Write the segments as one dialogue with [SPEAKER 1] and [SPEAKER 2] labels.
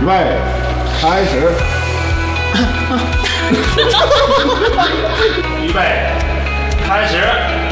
[SPEAKER 1] 预备，开始。
[SPEAKER 2] 预备，开始。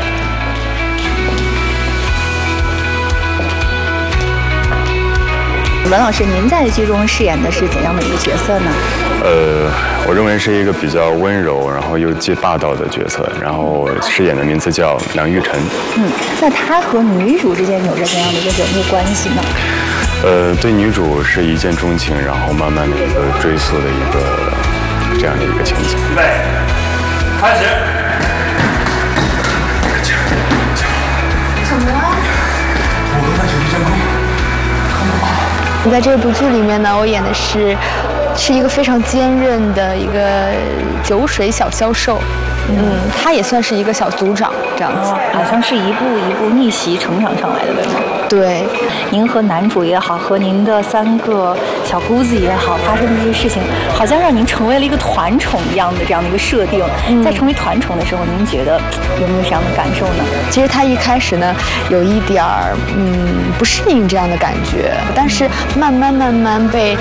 [SPEAKER 3] 文老师，您在剧中饰演的是怎样的一个角色呢？
[SPEAKER 4] 我认为是一个比较温柔，然后又既霸道的角色。然后饰演的名字叫梁玉晨。
[SPEAKER 3] 那他和女主之间有着怎样的一个人物关系呢？
[SPEAKER 4] 对女主是一见钟情，然后慢慢的一个追溯的一个这样的一个情景。
[SPEAKER 2] 预备，开始。
[SPEAKER 3] 怎么了？
[SPEAKER 1] 我刚才雪地真空，看不到。
[SPEAKER 5] 在这部剧里面呢，我演的是一个非常坚韧的一个酒水小销售。他也算是一个小组长这样子，
[SPEAKER 3] 好像是一步一步逆袭成长上来的，对吗？
[SPEAKER 5] 对，
[SPEAKER 3] 您和男主也好，和您的3个小姑子也好，发生的这些事情，好像让您成为了一个团宠一样的这样的一个设定。在成为团宠的时候，您觉得有没有这样的感受呢？
[SPEAKER 5] 其实他一开始呢，有一点儿不适应这样的感觉，但是慢慢被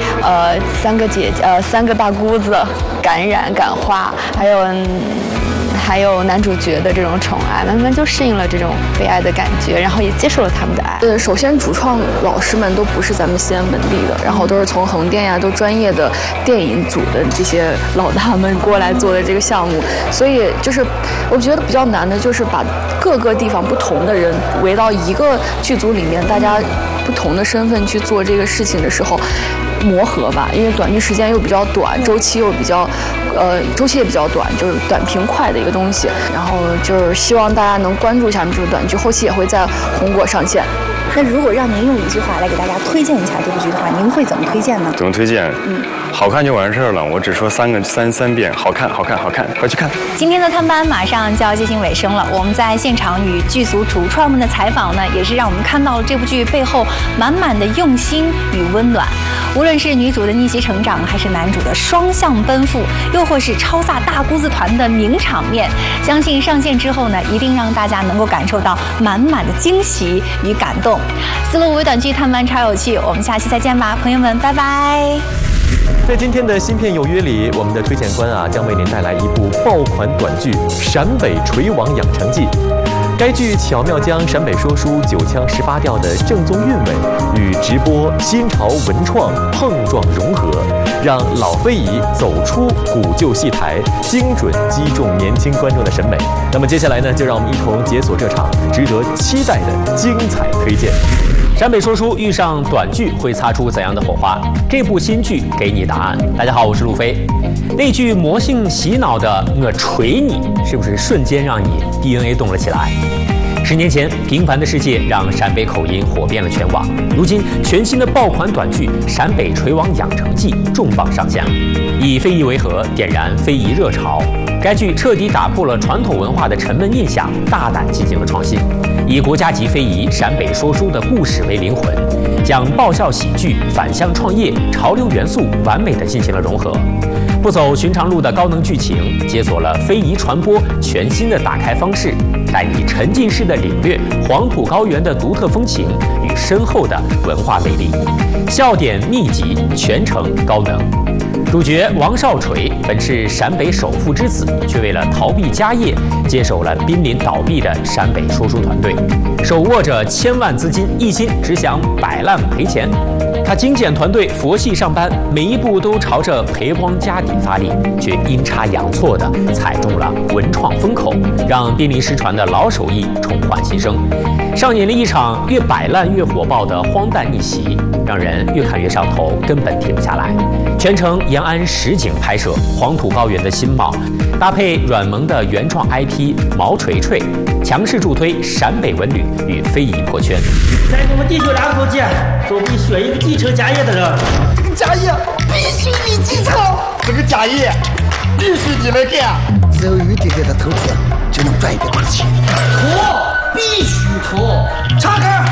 [SPEAKER 5] 3个大姑子感染感化，还有男主角的这种宠爱，慢慢就适应了这种被爱的感觉，然后也接受了他们的爱。
[SPEAKER 6] 首先主创老师们都不是咱们西安本地的，然后都是从横店呀，都专业的电影组的这些老大们过来做的这个项目，所以就是我觉得比较难的就是把各个地方不同的人围到一个剧组里面，大家不同的身份去做这个事情的时候磨合吧，因为短剧时间又比较短，周期也比较短，就是短平快的一个东西。然后就是希望大家能关注一下这部短剧，后期也会在红果上线。
[SPEAKER 3] 那如果让您用一句话来给大家推荐一下这部剧的话，您会怎么推荐呢？
[SPEAKER 4] 怎么推荐？好看就完事儿了。我只说三遍，好看，好看，好看，快去看。
[SPEAKER 3] 今天的探班马上就要接近尾声了，我们在现场与剧组主创们的采访呢，也是让我们看到了这部剧背后满满的用心与温暖。无论是女主的逆袭成长，还是男主的双向奔赴，又或是超飒大姑子团的名场面，相信上线之后呢，一定让大家能够感受到满满的惊喜与感动。思路微短剧探班超有趣，我们下期再见吧，朋友们，拜拜。
[SPEAKER 7] 在今天的新片有约里，我们的推荐官将为您带来一部爆款短剧《陕北锤王养成记》。该剧巧妙将陕北说书9腔18调的正宗韵味与直播新潮文创碰撞融合，让老非遗走出古旧戏台，精准击中年轻观众的审美。那么接下来呢，就让我们一同解锁这场值得期待的精彩推荐。
[SPEAKER 8] 陕北说书遇上短剧会擦出怎样的火花？这部新剧给你答案。大家好，我是路飞。那句魔性洗脑的“我锤你”，是不是瞬间让你 DNA 动了起来？10年前，平凡的世界让陕北口音火遍了全网。如今，全新的爆款短剧《陕北锤王养成记》重磅上线了，以非遗为核，点燃非遗热潮。该剧彻底打破了传统文化的沉闷印象，大胆进行了创新，以国家级非遗陕北说书的故事为灵魂，将爆笑喜剧、反向创业、潮流元素完美地进行了融合。不走寻常路的高能剧情，解锁了非遗传播全新的打开方式，带你沉浸式的领略黄土高原的独特风情与深厚的文化魅力，笑点密集，全程高能。主角王少锤本是陕北首富之子，却为了逃避家业，接手了濒临倒闭的陕北说书团队，手握着1000万资金，一心只想摆烂赔钱。他精简团队，佛系上班，每一步都朝着赔光家底发力，却阴差阳错地踩中了文创风口，让濒临失传的老手艺重焕新生，上演了一场越摆烂越火爆的荒诞逆袭，让人越看越上头，根本停不下来。全程延安实景拍摄，黄土高原的新貌，搭配软萌的原创 IP 毛锤锤，强势助推陕北文旅与非遗破圈。
[SPEAKER 9] 在我们地球2口间，都必选一个继承家业的人。
[SPEAKER 1] 这个家业必须你继承，这个家业必须你来干。只有一点点的投资，就能赚一笔大钱。
[SPEAKER 9] 投，必须投。插杆。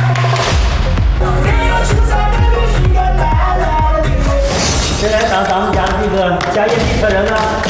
[SPEAKER 9] 现在当咱们家的这个家业继承人呢？